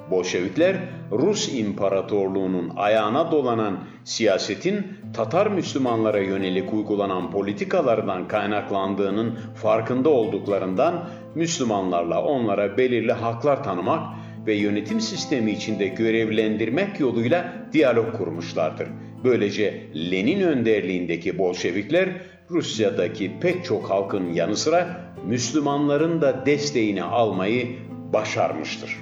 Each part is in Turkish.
Bolşevikler, Rus İmparatorluğu'nun ayağına dolanan siyasetin Tatar Müslümanlara yönelik uygulanan politikalardan kaynaklandığının farkında olduklarından Müslümanlarla onlara belirli haklar tanımak ve yönetim sistemi içinde görevlendirmek yoluyla diyalog kurmuşlardır. Böylece Lenin önderliğindeki Bolşevikler Rusya'daki pek çok halkın yanı sıra Müslümanların da desteğini almayı başarmıştır.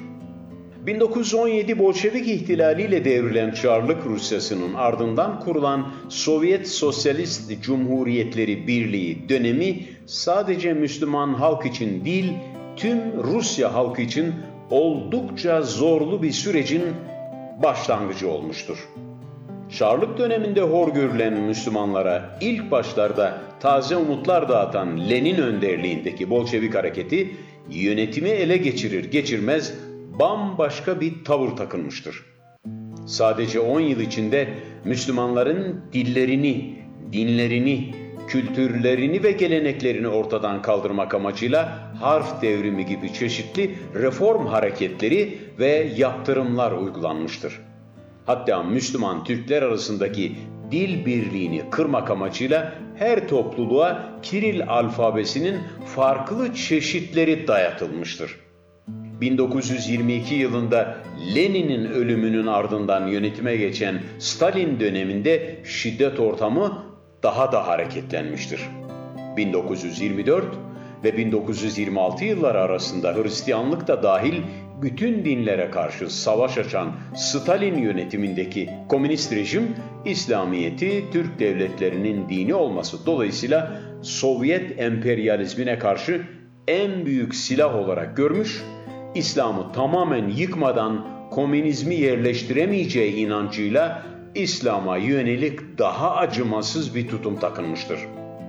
1917 Bolşevik ihtilaliyle devrilen Çarlık Rusyası'nın ardından kurulan Sovyet Sosyalist Cumhuriyetleri Birliği dönemi sadece Müslüman halk için değil, tüm Rusya halkı için oldukça zorlu bir sürecin başlangıcı olmuştur. Çarlık döneminde hor görülen Müslümanlara ilk başlarda taze umutlar dağıtan Lenin önderliğindeki Bolşevik hareketi yönetimi ele geçirir geçirmez bambaşka bir tavır takınmıştır. Sadece 10 yıl içinde Müslümanların dillerini, dinlerini, kültürlerini ve geleneklerini ortadan kaldırmak amacıyla harf devrimi gibi çeşitli reform hareketleri ve yaptırımlar uygulanmıştır. Hatta Müslüman Türkler arasındaki dil birliğini kırmak amacıyla her topluluğa Kiril alfabesinin farklı çeşitleri dayatılmıştır. 1922 yılında Lenin'in ölümünün ardından yönetime geçen Stalin döneminde şiddet ortamı daha da hareketlenmiştir. 1924 ve 1926 yılları arasında Hristiyanlık da dahil bütün dinlere karşı savaş açan Stalin yönetimindeki komünist rejim, İslamiyet'i Türk devletlerinin dini olması dolayısıyla Sovyet emperyalizmine karşı en büyük silah olarak görmüş, İslam'ı tamamen yıkmadan komünizmi yerleştiremeyeceği inancıyla İslam'a yönelik daha acımasız bir tutum takınmıştır.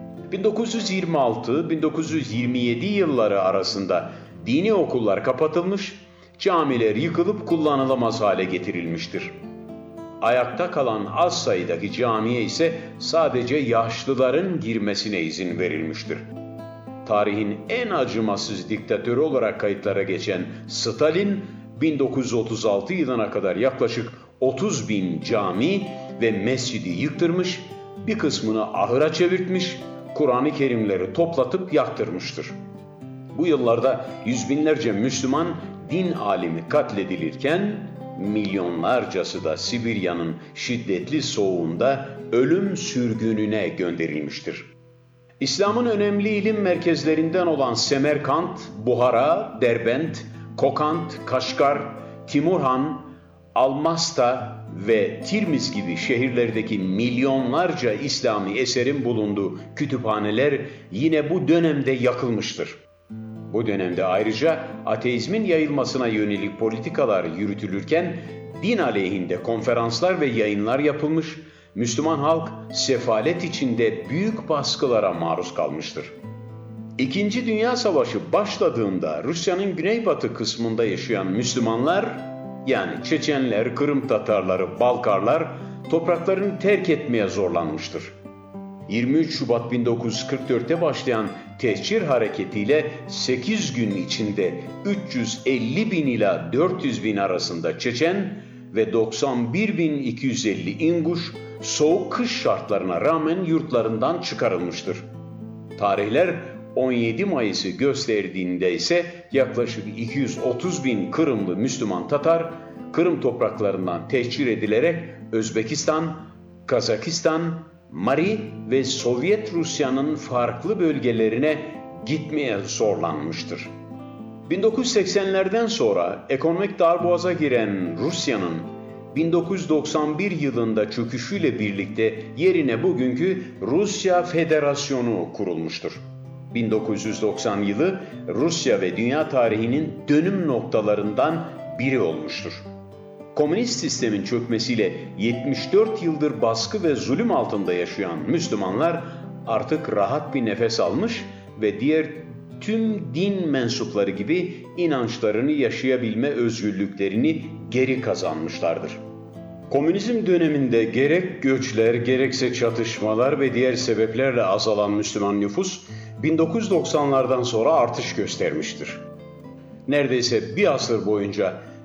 1926-1927 yılları arasında dini okullar kapatılmış, camiler yıkılıp kullanılamaz hale getirilmiştir. Ayakta kalan az sayıdaki camiye ise sadece yaşlıların girmesine izin verilmiştir. Tarihin en acımasız diktatörü olarak kayıtlara geçen Stalin, 1936 yılına kadar yaklaşık 30.000 cami ve mescidi yıktırmış, bir kısmını ahıra çevirtmiş, Kur'an-ı Kerimleri toplatıp yaktırmıştır. Bu yıllarda yüz binlerce Müslüman din alimi katledilirken, milyonlarcası da Sibirya'nın şiddetli soğuğunda ölüm sürgününe gönderilmiştir. İslam'ın önemli ilim merkezlerinden olan Semerkant, Buhara, Derbent, Kokand, Kaşgar, Timurhan, Almasta ve Tirmiz gibi şehirlerdeki milyonlarca İslami eserin bulunduğu kütüphaneler yine bu dönemde yakılmıştır. Bu dönemde ayrıca ateizmin yayılmasına yönelik politikalar yürütülürken din aleyhinde konferanslar ve yayınlar yapılmış, Müslüman halk sefalet içinde büyük baskılara maruz kalmıştır. İkinci Dünya Savaşı başladığında Rusya'nın güneybatı kısmında yaşayan Müslümanlar, yani Çeçenler, Kırım Tatarları, Balkarlar topraklarını terk etmeye zorlanmıştır. 23 Şubat 1944'te başlayan tehcir hareketiyle 8 gün içinde 350 bin ila 400 bin arasında Çeçen ve 91.250 İnguş soğuk kış şartlarına rağmen yurtlarından çıkarılmıştır. Tarihler 17 Mayıs'ı gösterdiğinde ise yaklaşık 230 bin Kırımlı Müslüman Tatar, Kırım topraklarından tehcir edilerek Özbekistan, Kazakistan, Mari ve Sovyet Rusya'nın farklı bölgelerine gitmeye zorlanmıştır. 1980'lerden sonra ekonomik darboğaza giren Rusya'nın 1991 yılında çöküşüyle birlikte yerine bugünkü Rusya Federasyonu kurulmuştur. 1990 yılı Rusya ve dünya tarihinin dönüm noktalarından biri olmuştur. Komünist sistemin çökmesiyle 74 yıldır baskı ve zulüm altında yaşayan Müslümanlar artık rahat bir nefes almış ve diğer tüm din mensupları gibi inançlarını yaşayabilme özgürlüklerini geri kazanmışlardır. Komünizm döneminde gerek göçler, gerekse çatışmalar ve diğer sebeplerle azalan Müslüman nüfus 1990'lardan sonra artış göstermiştir. Neredeyse bir asır boyunca